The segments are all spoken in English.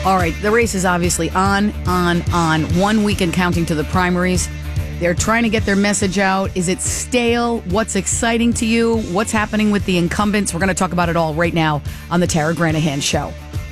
All right, the race is obviously on. 1 week and counting to the primaries. They're trying to get their message out. Is it stale? What's exciting to you? What's happening with the incumbents? We're going to talk about it all right now on the Tara Granahan Show.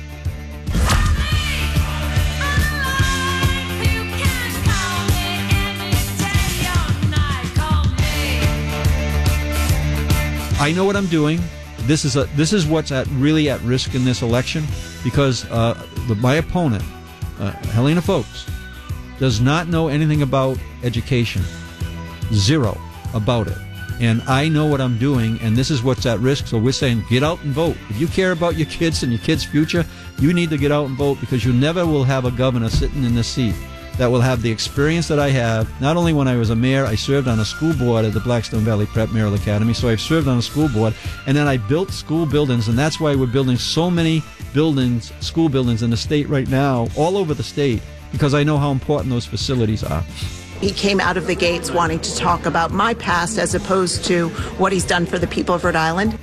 I know what I'm doing. This is what's really at risk in this election, because my opponent, Helena Foulkes, does not know anything about education. Zero about it. And I know what I'm doing, and this is what's at risk. So we're saying, get out and vote. If you care about your kids and your kids' future, you need to get out and vote, because you never will have a governor sitting in this seat that will have the experience that I have. Not only when I was a mayor, I served on a school board at the Blackstone Valley Prep Mayoral Academy, so I've served on a school board, and then I built school buildings, and that's why we're building so many buildings, school buildings in the state right now, all over the state, because I know how important those facilities are. He came out of the gates wanting to talk about my past as opposed to what he's done for the people of Rhode Island.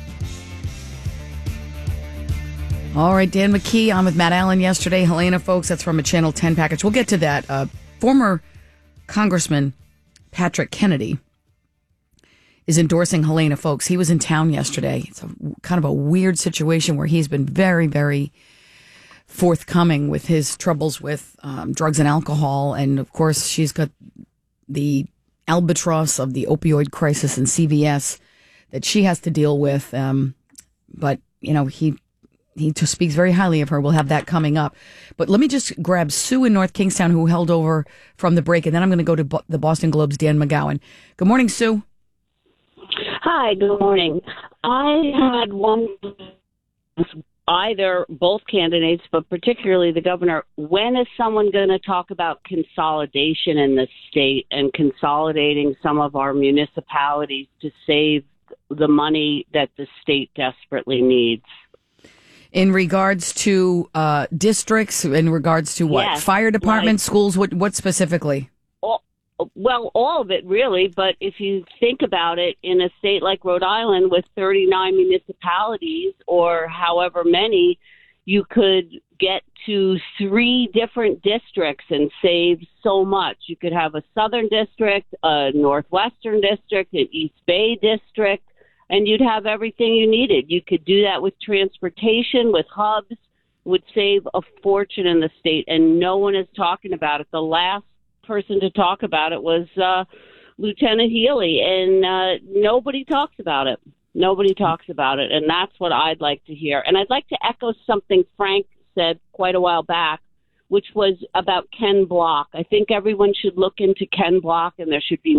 All right, Dan McKee on with Matt Allen yesterday. Helena Foulkes, that's from a Channel 10 package. We'll get to that. Former Congressman Patrick Kennedy is endorsing Helena Foulkes. He was in town yesterday. It's kind of a weird situation where he's been very, very forthcoming with his troubles with drugs and alcohol. And, of course, she's got the albatross of the opioid crisis in CVS that she has to deal with. But, you know, he just speaks very highly of her. We'll have that coming up. But let me just grab Sue in North Kingstown, who held over from the break, and then I'm going to go to the Boston Globe's Dan McGowan. Good morning, Sue. Hi, good morning. I had both candidates, but particularly the governor. When is someone going to talk about consolidation in the state and consolidating some of our municipalities to save the money that the state desperately needs? In regards to districts, in regards to what? Yes, fire departments, right. Schools, what specifically? Well, all of it, really. But if you think about it, in a state like Rhode Island with 39 municipalities or however many, you could get to 3 different districts and save so much. You could have a southern district, a northwestern district, an East Bay district, and you'd have everything you needed. You could do that with transportation, with hubs, would save a fortune in the state, and no one is talking about it. The last person to talk about it was Lieutenant Healy, and nobody talks about it. Nobody talks about it, and that's what I'd like to hear. And I'd like to echo something Frank said quite a while back, which was about Ken Block. I think everyone should look into Ken Block, and there should be